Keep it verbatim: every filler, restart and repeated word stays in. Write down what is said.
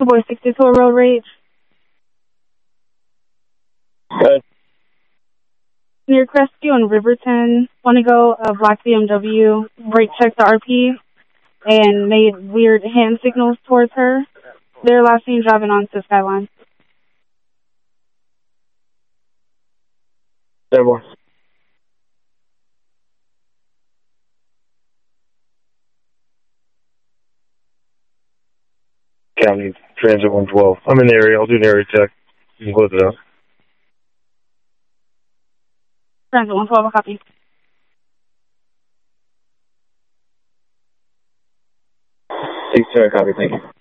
Boy sixty-two Road Rage. Good. Near Crestview in Riverton, want to go a black B M W, brake checked the R P, and made weird hand signals towards her. They're last seen driving onto Skyline. There more. County Transit one twelve. I'm in the area. I'll do an area check. You can close it out. Transit one twelve, a copy. Six, copy. Thank you.